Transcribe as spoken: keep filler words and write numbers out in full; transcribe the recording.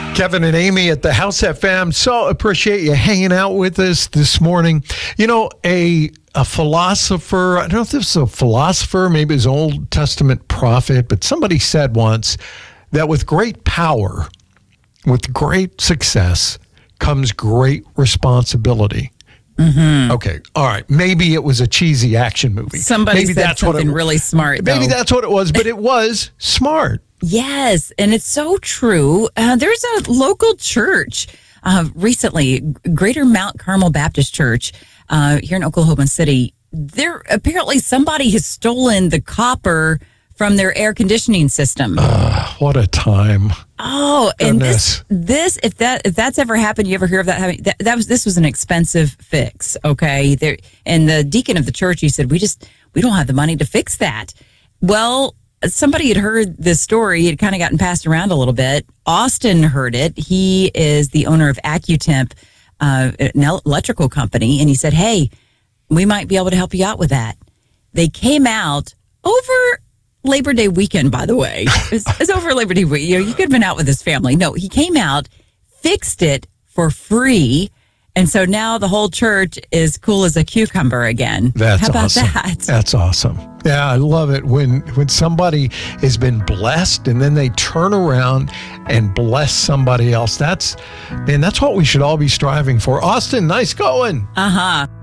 Kevin and Amy at the House F M. So appreciate you hanging out with us this morning. You know, a a philosopher, I don't know if this is a philosopher, maybe it's an Old Testament prophet, but somebody said once that with great power, with great success, comes great responsibility. Mm-hmm. Okay, all right. Maybe it was a cheesy action movie. Somebody maybe said that's something what it, really smart, though. Maybe that's what it was, but it was smart. Yes, and it's so true. Uh, there's a local church uh, recently, Greater Mount Carmel Baptist Church uh, here in Oklahoma City. There apparently somebody has stolen the copper from their air conditioning system. Uh, what a time! Oh, Goodness. and this, this if that if that's ever happened, you ever hear of that happening? That, that was this was an expensive fix. Okay, there and the deacon of the church, he said, we just we don't have the money to fix that. Well, somebody had heard this story. It had kind of gotten passed around a little bit. Austin heard it. He is the owner of AccuTemp, uh, an electrical company, and he said, "Hey, we might be able to help you out with that." They came out over Labor Day weekend, by the way. It's, it's over Labor Day week. You know, you could have been out with his family. No, he came out, fixed it for free. And so now the whole church is cool as a cucumber again. That's How about awesome. that? That's awesome. Yeah, I love it when when somebody has been blessed and then they turn around and bless somebody else. That's, man, that's what we should all be striving for. Austin, nice going. Uh-huh.